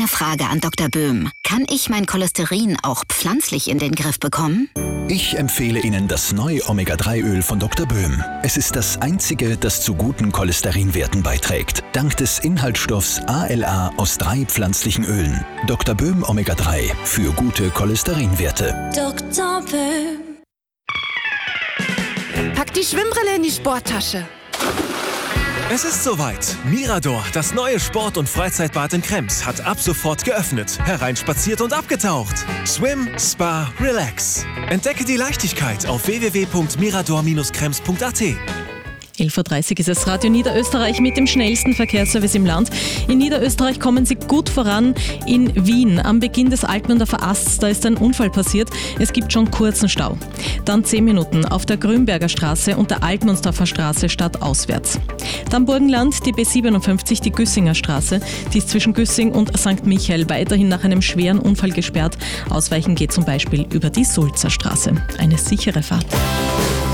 Eine Frage an Dr. Böhm. Kann ich mein Cholesterin auch pflanzlich in den Griff bekommen? Ich empfehle Ihnen das neue Omega-3-Öl von Dr. Böhm. Es ist das einzige, das zu guten Cholesterinwerten beiträgt. Dank des Inhaltsstoffs ALA aus 3 pflanzlichen Ölen. Dr. Böhm Omega-3 für gute Cholesterinwerte. Dr. Böhm. Pack die Schwimmbrille in die Sporttasche. Es ist soweit. Mirador, das neue Sport- und Freizeitbad in Krems, hat ab sofort geöffnet, hereinspaziert und abgetaucht. Swim, Spa, Relax. Entdecke die Leichtigkeit auf www.mirador-krems.at. 11.30 Uhr ist es Radio Niederösterreich mit dem schnellsten Verkehrsservice im Land. In Niederösterreich kommen Sie gut voran. In Wien am Beginn des Altmünder Verasts, da ist ein Unfall passiert. Es gibt schon kurzen Stau. Dann 10 Minuten auf der Grünberger Straße und der Altmünsterer Straße stadtauswärts. Dann Burgenland, die B57, die Güssinger Straße. Die ist zwischen Güssing und St. Michael weiterhin nach einem schweren Unfall gesperrt. Ausweichen geht zum Beispiel über die Sulzer Straße. Eine sichere Fahrt.